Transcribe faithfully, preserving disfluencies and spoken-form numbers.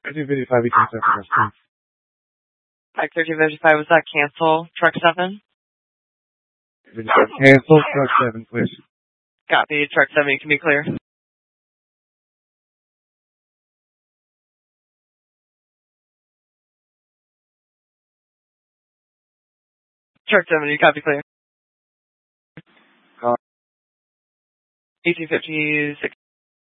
thirteen fifty-five, you can start for us, please. Mike thirteen fifty-five, was that cancel? Truck seven? Cancel, truck seven, please. Copy, truck seven, you can be clear. Truck seven, you copy clear. Call. eighteen fifty-six.